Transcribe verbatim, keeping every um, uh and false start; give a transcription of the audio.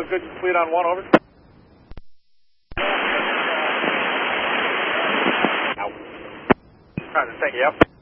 good complete on one, over. Out. Roger, thank you. Yep.